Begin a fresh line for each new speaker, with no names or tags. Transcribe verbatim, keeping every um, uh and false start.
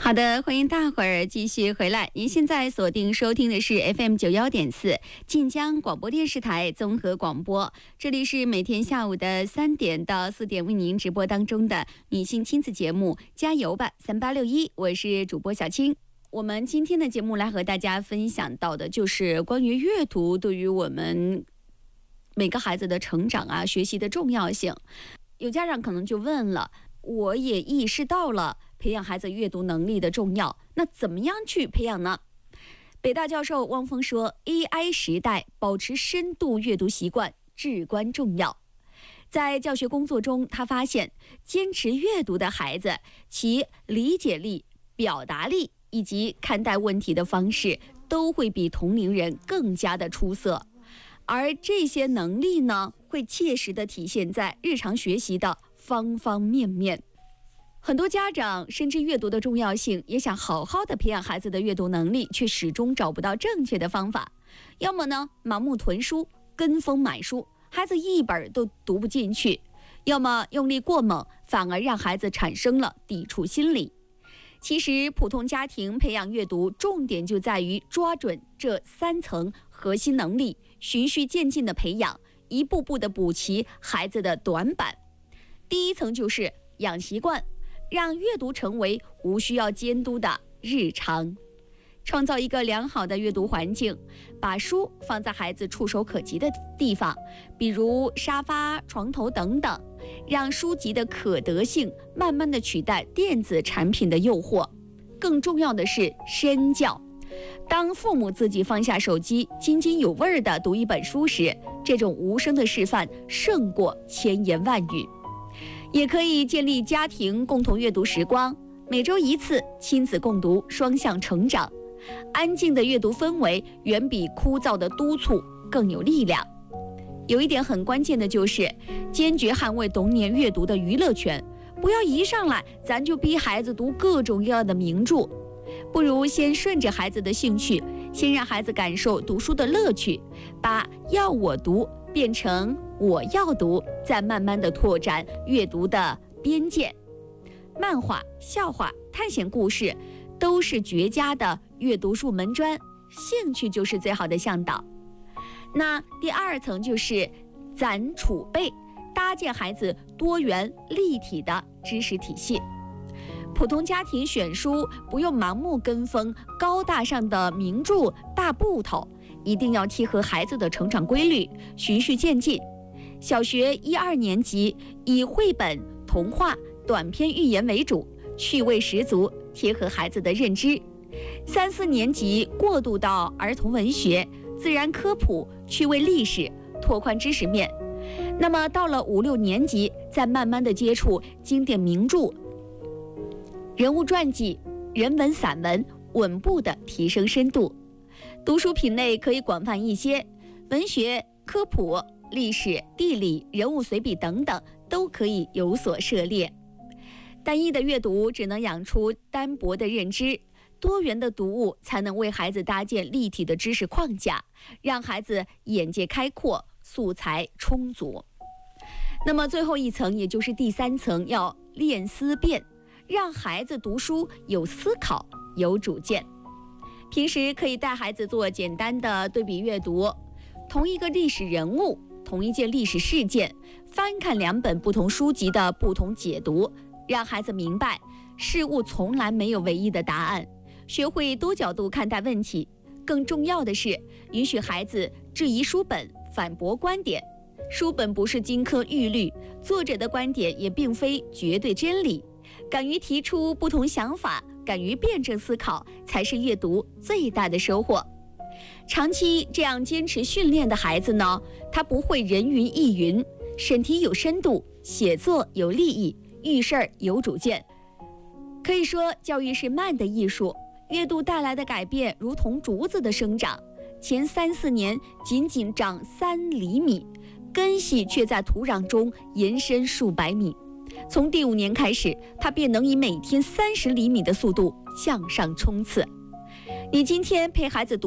好的，欢迎大伙儿继续回来。您现在锁定收听的是 F M 九幺点四晋江广播电视台综合广播，这里是每天下午的三点到四点为您直播当中的女性亲子节目《加油吧三八六一》，我是主播小青。我们今天的节目来和大家分享到的就是关于阅读对于我们每个孩子的成长啊、学习的重要性。有家长可能就问了，我也意识到了培养孩子阅读能力的重要，那怎么样去培养呢？北大教授汪峰说 A I 时代保持深度阅读习惯至关重要。在教学工作中，他发现坚持阅读的孩子，其理解力、表达力以及看待问题的方式都会比同龄人更加的出色，而这些能力呢，会切实的体现在日常学习的方方面面。很多家长深知阅读的重要性，也想好好的培养孩子的阅读能力，却始终找不到正确的方法。要么呢，盲目囤书，跟风买书，孩子一本都读不进去；要么用力过猛，反而让孩子产生了抵触心理。其实普通家庭培养阅读，重点就在于抓准这三层核心能力，循序渐进的培养，一步步的补齐孩子的短板。第一层就是养习惯，让阅读成为无需要监督的日常，创造一个良好的阅读环境，把书放在孩子触手可及的地方，比如沙发、床头等等，让书籍的可得性慢慢的取代电子产品的诱惑。更重要的是身教，当父母自己放下手机，津津有味地读一本书时，这种无声的示范胜过千言万语。也可以建立家庭共同阅读时光，每周一次，亲子共读，双向成长。安静的阅读氛围远比枯燥的督促更有力量。有一点很关键的就是坚决捍卫童年阅读的娱乐权，不要一上来咱就逼孩子读各种各样的名著，不如先顺着孩子的兴趣，先让孩子感受读书的乐趣，把要我读变成我要读，再慢慢的拓展阅读的边界。漫画、笑话、探险故事都是绝佳的阅读入门砖，兴趣就是最好的向导。那第二层就是攒储备，搭建孩子多元立体的知识体系。普通家庭选书不用盲目跟风高大上的名著大部头，一定要贴合孩子的成长规律，循序渐进。小学一二年级以绘本、童话、短篇寓言为主，趣味十足，贴合孩子的认知。三四年级过渡到儿童文学、自然科普、趣味历史，拓宽知识面。那么到了五六年级，再慢慢的接触经典名著、人物传记、人文散文，稳步的提升深度。读书品类可以广泛一些，文学、科普、历史、地理、人物随笔等等都可以有所涉猎。单一的阅读只能养出单薄的认知，多元的读物才能为孩子搭建立体的知识框架，让孩子眼界开阔，素材充足。那么最后一层，也就是第三层，要练思辨，让孩子读书有思考、有主见。平时可以带孩子做简单的对比阅读，同一个历史人物、同一件历史事件，翻看两本不同书籍的不同解读，让孩子明白事物从来没有唯一的答案，学会多角度看待问题。更重要的是，允许孩子质疑书本，反驳观点。书本不是金科玉律，作者的观点也并非绝对真理。敢于提出不同想法，敢于辩证思考，才是阅读最大的收获。长期这样坚持训练的孩子呢，他不会人云亦云，审题有深度，写作有立意，遇事儿有主见。可以说，教育是慢的艺术，阅读带来的改变如同竹子的生长，前三四年仅仅长三厘米，根系却在土壤中延伸数百米。从第五年开始，它便能以每天三十厘米的速度向上冲刺。你今天陪孩子读